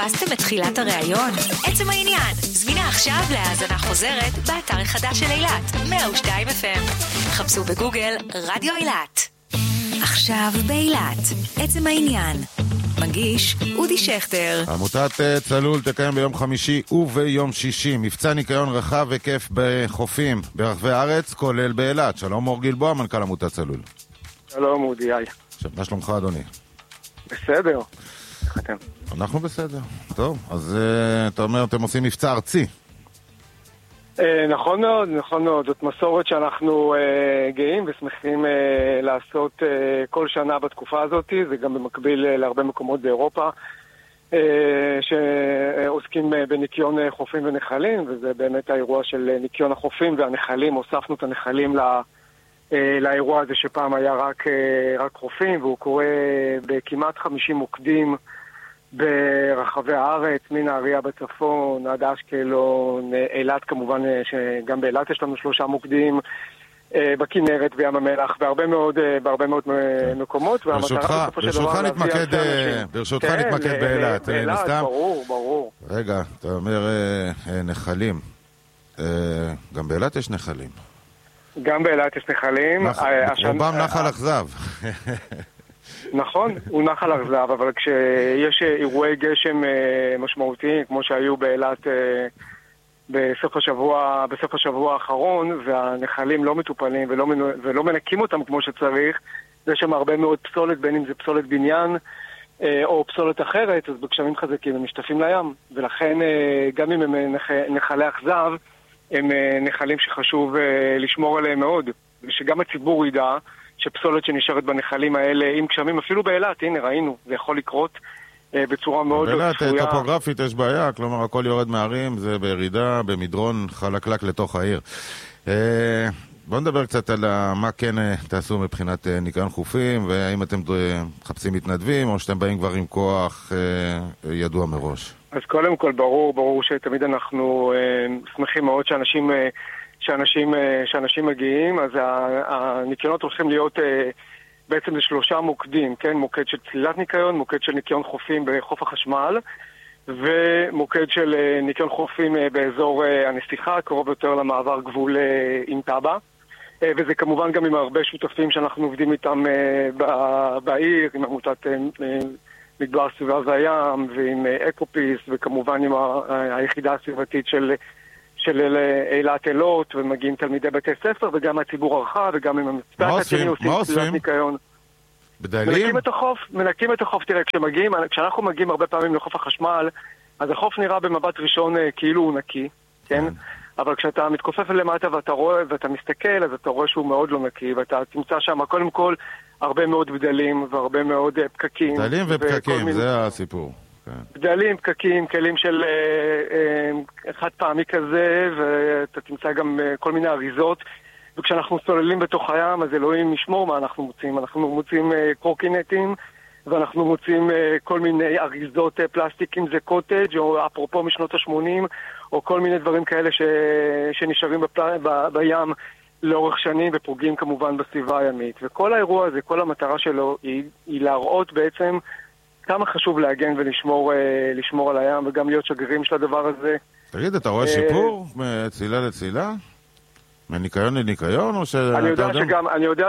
פספסתם את תחילת הראיון? עצם העניין, זמינה עכשיו להאזנה חוזרת באתר החדש של אילת, 102 FM. חפשו בגוגל רדיו אילת. עכשיו באילת, עצם העניין. מגיש אודי שכטר. עמותת צלול תקיים ביום חמישי וביום שישי מבצע ניקיון רחב וכיף בחופים ברחבי הארץ, כולל באילת. שלום אור גלבוע, מנכ"ל עמותת צלול. שלום אודי. מה שלומך אדוני? בסדר. איך אתם? אנחנו בסדר. טוב, אז אתה אומר אתם עושים מבצע ארצי. נכון מאוד, נכון מאוד. זאת מסורת שאנחנו גאים ושמחים לעשות כל שנה בתקופה הזאת. זה גם במקביל להרבה מקומות באירופה שעוסקים בניקיון חופים ונחלים, וזה באמת האירוע של ניקיון החופים והנחלים. הוספנו את הנחלים לאירוע הזה שפעם היה רק חופים, והוא קורה בכמעט 50 מוקדים ברחבי הארץ, מנהריה בצפון, עד אשקלון, אילת כמובן, שגם באילת יש לנו 3 מוקדים, בכנרת וים המלח, בהרבה מאוד מקומות, ברשותך נתמקד באילת. באילת, ברור. רגע, אתה אומר נחלים. גם באילת יש נחלים. גם באילת יש נחלים. רובם נחל אכזב. נכון, הוא נחל אכזב, אבל כשיש אירועי גשם משמעותיים, כמו שהיו באילת בסוף השבוע האחרון, והנחלים לא מטופלים ולא מנקים אותם כמו שצריך, יש שם הרבה מאוד פסולת, בין אם זה פסולת בניין או פסולת אחרת, אז בגשמים חזקים הם משתפים לים, ולכן גם אם הם נחלי אכזב, הם נחלים שחשוב לשמור עליהם מאוד, ושגם הציבור ידע שפסולת שנשארת בנחלים האלה, עם גשמים, אפילו באילת, הנה ראינו, זה יכול לקרות בצורה מאוד לא צפויה. באילת טופוגרפית יש בעיה, כלומר הכל יורד מהרים, זה בירידה, במדרון חלקלק לתוך העיר. בואו נדבר קצת על מה כן תעשו מבחינת ניקיון חופים, והאם אתם מחפשים מתנדבים, או שאתם באים כבר עם כוח ידוע מראש. אז קודם כל ברור שתמיד אנחנו שמחים מאוד שאנשים מגיעים, אז הניקיונות הולכים להיות בעצם ל3 מוקדים, כן? מוקד של צלילת ניקיון, מוקד של ניקיון חופים בחוף החשמל, ומוקד של ניקיון חופים באזור הנסיכה, קרוב יותר למעבר גבול עם טאבה. וזה כמובן גם עם הרבה שותפים שאנחנו עובדים איתם בעיר, עם עמותת מדבר סביבה והים, ועם אקופיס, וכמובן עם היחידה הסביבתית של אילת אילות, ומגיעים תלמידי בתי ספר, וגם הציבור הרחב, וגם עם המצפת. מה עושים? בדיילים? מנקים את החוף. תראה, כשאנחנו מגיעים הרבה פעמים לחוף החשמל, אז החוף נראה במבט ראשון כאילו הוא נקי, כן? אבל כשאתה מתכופף למטה ואתה רואה, ואתה מסתכל, אז אתה רואה שהוא מאוד לא נקי, ואתה תמצא שם קודם כל הרבה מאוד בדלים, והרבה מאוד פקקים. בדלים ופקקים, זה הסיפור. בדלים, פקקים, כלים של חד פעמי כזה, ואתה תמצא גם כל מיני אריזות, וכשאנחנו סוללים בתוך הים, אז אלוהים ישמור מה אנחנו מוצאים. אנחנו מוצאים קורקינטים, ואנחנו מוצאים כל מיני אריזות פלסטיק, אם זה קוטג' או אפרופו משנות ה-80, או כל מיני דברים כאלה שנשארים בים לאורך שנים, ופוגעים כמובן בסביבה הימית. וכל האירוע הזה, כל המטרה שלו היא להראות בעצם כמה חשוב להגן ולשמור על הים, וגם להיות שגרירים של הדבר הזה. תגיד, אתה רואה שיפור מצילה לצילה? מניקיון לניקיון? אני יודע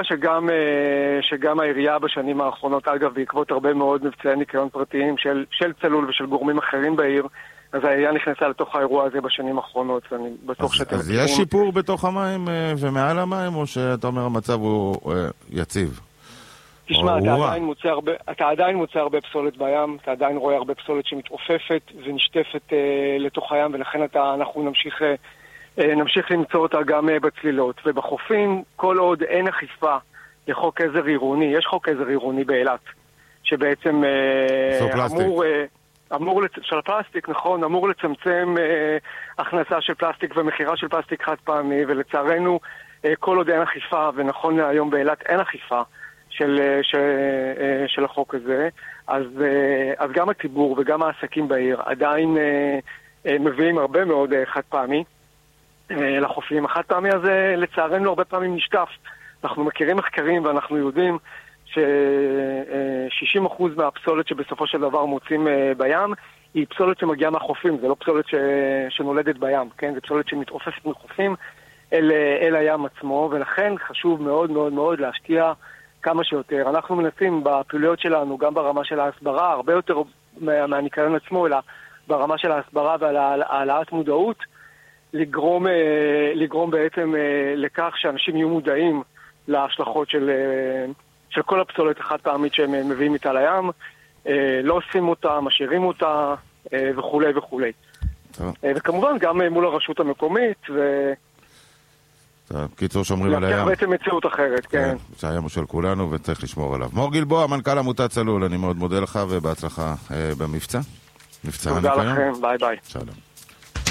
שגם העירייה בשנים האחרונות, אגב, בעקבות הרבה מאוד מבצעי ניקיון פרטיים של צלול ושל גורמים אחרים בעיר, אז העירייה נכנסה לתוך האירוע הזה בשנים האחרונות, ואני בטוח שאתם... אז יש שיפור בתוך המים ומעל המים, או שאתה אומר המצב הוא יציב? תשמע, אתה עדיין מוצא הרבה פסולת בים, אתה עדיין רואה הרבה פסולת שמתעופפת ונשטפת לתוך הים, ולכן אנחנו נמשיך למצוא אותה גם בצלילות. ובחופים, כל עוד אין אכיפה לחוק עזר עירוני, יש חוק עזר עירוני באילת, שבעצם של הפלסטיק, נכון, אמור לצמצם הכנסה של פלסטיק ומחירה של פלסטיק חד פעמי, ולצערנו כל עוד אין אכיפה, ונכון היום באילת אין אכיפה של החוק הזה, אז גם הציבור וגם העסקים בעיר עדיין מביאים הרבה מאוד חד פעמי לחופים. החד פעמי הזה לצערנו הרבה פעמים נשטף. אנחנו מכירים מחקרים ואנחנו יודעים ש60% מהפסולת שבסופו של דבר מוצאים בים היא פסולת שמגיעה מהחופים, זה לא פסולת שנולדת בים, כן? זה פסולת שמתעופפת מחופים אל הים עצמו, ולכן חשוב מאוד מאוד מאוד להשקיע כמה שיותר. אנחנו מנסים בפעילויות שלנו, גם ברמה של ההסברה, הרבה יותר מהניקיון עצמו, אלא ברמה של ההסברה והעלאת מודעות, לגרום בעצם לכך שאנשים יהיו מודעים להשלכות של כל הפסולת החד פעמית שהם מביאים איתה לים, לא עושים אותה, משאירים אותה וכולי וכולי. וכמובן גם מול הרשות המקומית קיצור שומרים על הים. להבטיח בעצם מציאות אחרת, כן. שהים הוא של כולנו וצריך לשמור עליו. מור גלבוע, מנכ"ל עמותת צלול, אני מאוד מודה לך ובהצלחה במבצע. תודה לכם, ביי ביי. שלום.